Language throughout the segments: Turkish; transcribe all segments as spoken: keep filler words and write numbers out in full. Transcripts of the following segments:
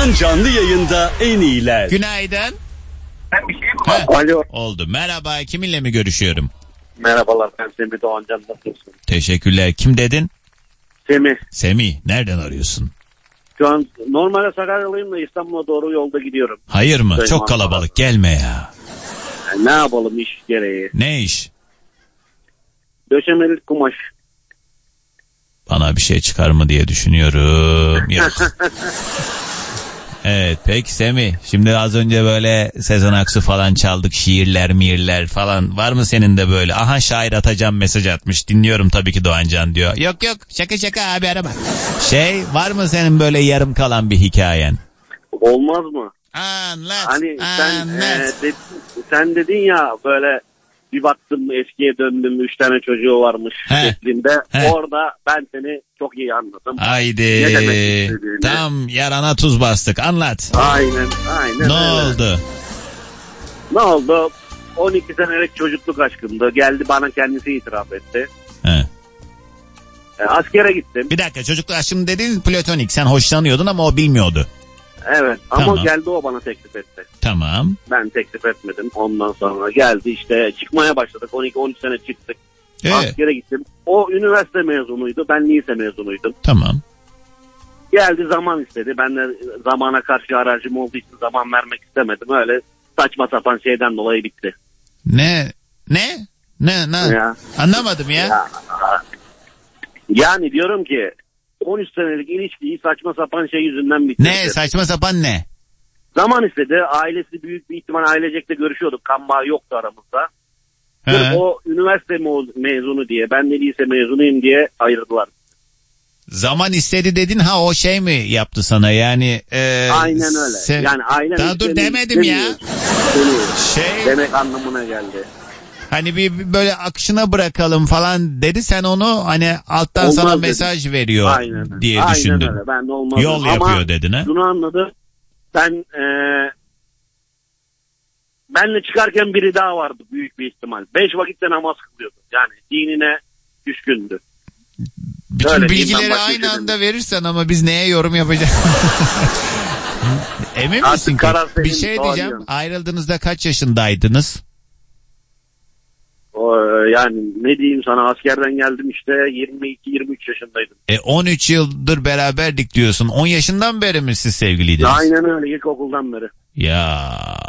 Doğan canlı yayında en iyiler. Günaydın. Ben bir şey mi? Heh, Alo. oldu. Merhaba, kiminle mi görüşüyorum? Merhabalar, ben Semih Doğancan, nasılsın? Teşekkürler. Kim dedin? Semih. Semih. Nereden arıyorsun? Şu an normalde Sakaryalıyım da İstanbul'a doğru yolda gidiyorum. Hayır mı? Sayın Çok kalabalık. Anadolu. Gelme ya. Yani ne yapalım iş gereği? Ne iş? Döşemelik kumaş. Bana bir şey çıkar mı diye düşünüyorum. Yok. Evet, peki Semih. Şimdi az önce böyle Sezen Aksu falan çaldık. Şiirler, miirler falan. Var mı senin de böyle? Aha, şair atacağım mesaj atmış. Dinliyorum tabii ki Doğancan diyor. Yok yok, şaka şaka abi, arama. Şey, var mı senin böyle yarım kalan bir hikayen? Olmaz mı? Anlat. Hani sen anlat. e, de, sen dedin ya böyle bir baktım eskiye döndüm, üç tane çocuğu varmış He. şeklinde. He. Orada ben seni çok iyi anladım. Haydi. Ne demek istediğini. Tam yarana tuz bastık. Anlat. Aynen aynen. Ne öyle. oldu? Ne oldu? on iki senelik çocukluk aşkımdı. Geldi bana kendisi itiraf etti. He. E, askere gittim. Bir dakika, çocuklar şimdi dedin platonik. Sen hoşlanıyordun ama o bilmiyordu. Evet ama Tamam. geldi o bana teklif etti. Tamam. Ben teklif etmedim. Ondan sonra geldi işte çıkmaya başladık. on iki on üç sene çıktık. Ee, Askere gittim. O üniversite mezunuydu. Ben lise mezunuydum. tamam. Geldi zaman istedi. Ben de zamana karşı aracım olduğu için zaman vermek istemedim. Öyle saçma sapan şeyden dolayı bitti. Ne? Ne? Ne? Ne? Ya. Anlamadım ya. Ya, yani diyorum ki on üç senelik ilişkiyi saçma sapan şey yüzünden bitti. Ne? Saçma sapan ne? Zaman istedi. Ailesi büyük bir ihtimal ailecekle görüşüyorduk. Kan bağı yoktu aramızda. Sırf He. o üniversite mezunu diye, ben de lise mezunuyum diye ayırdılar. Zaman istedi dedin, ha o şey mi yaptı sana yani? E, Aynen öyle. sen- Yani ailem Daha dur istemiyor, demedim ya. istemiyor. Şey, Demek anlamına geldi. hani bir, bir böyle akışına bırakalım falan dedi, sen onu hani alttan Olmaz sana dedim. mesaj veriyor Aynen. diye Aynen düşündün. öyle. Ben de olmaz. Yol Ama yapıyor dedin ha? şunu anladım. Ben eee benle çıkarken biri daha vardı büyük bir ihtimal. Beş vakitte namaz kılıyordu. Yani dinine düşkündü. Bütün Öyle bilgileri diyeyim, ben aynı başka anda verirsen ama biz neye yorum yapacağız? Emin Artık misin ki? karar senin, Bir şey doğru diyeceğim. diyorsun. Ayrıldığınızda kaç yaşındaydınız? O, yani ne diyeyim sana, askerden geldim işte yirmi iki yirmi üç yaşındaydım. E on üç yıldır beraberdik diyorsun. on yaşından beri mi siz sevgiliydiniz? Aynen öyle, ilkokuldan beri. Ya.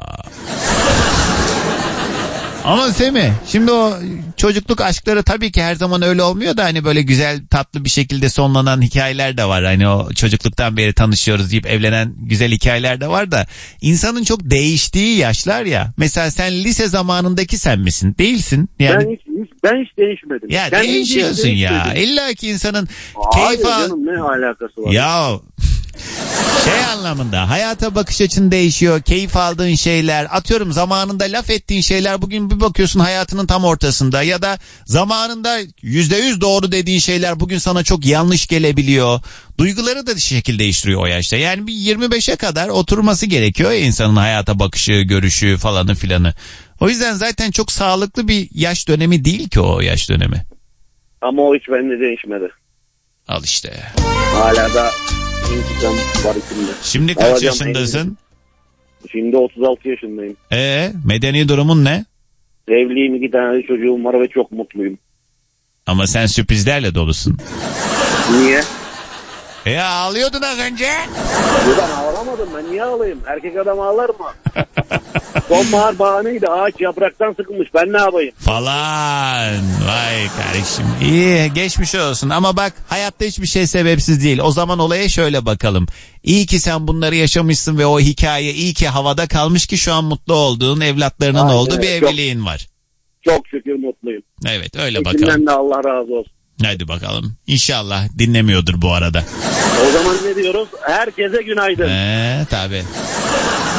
Ama Semih, şimdi o çocukluk aşkları tabii ki her zaman öyle olmuyor da hani böyle güzel tatlı bir şekilde sonlanan hikayeler de var. Hani o çocukluktan beri tanışıyoruz deyip evlenen güzel hikayeler de var da insanın çok değiştiği yaşlar ya. Mesela sen lise zamanındaki sen misin? Değilsin. Yani Ben hiç, hiç ben hiç değişmedim. ya Kendim değişiyorsun ya. değişmedim. İlla ki insanın Hayır keyif al... canım, ne alakası var? Ya şey anlamında hayata bakış açın değişiyor, keyif aldığın şeyler, atıyorum zamanında laf ettiğin şeyler bugün bir bakıyorsun hayatının tam ortasında, ya da zamanında yüzde yüz doğru dediğin şeyler bugün sana çok yanlış gelebiliyor. Duyguları da şekil değiştiriyor o yaşta. Yani bir yirmi beşe kadar oturması gerekiyor ya insanın hayata bakışı, görüşü falanı filanı. O yüzden zaten çok sağlıklı bir yaş dönemi değil ki o yaş dönemi. Ama o hiç bende değişmedi. Al işte. Hala da intikam var içimde. Şimdi kaç Alacağım yaşındasın? elini. Şimdi otuz altı yaşındayım. Ee, medeni durumun ne? Evliyim, iki tane çocuğum var ve çok mutluyum. Ama sen sürprizlerle dolusun. Niye? E ağlıyordun az önce. Ya ben ağlamadım, ben niye ağlayayım? Erkek adam ağlar mı? Sonbahar bahaneydi, ağaç yapraktan sıkılmış, ben ne yapayım? Falan. Vay kardeşim. İyi, geçmiş olsun. Ama bak, hayatta hiçbir şey sebepsiz değil. O zaman olaya şöyle bakalım. İyi ki sen bunları yaşamışsın ve o hikaye iyi ki havada kalmış ki şu an mutlu olduğun, evlatlarının Aynen, olduğu bir evet, evliliğin var. Çok şükür mutluyum. Evet, öyle İçimden bakalım. de Allah razı olsun. Hadi bakalım. İnşallah dinlemiyordur bu arada. O zaman ne diyoruz? Herkese günaydın. Ee, tabii.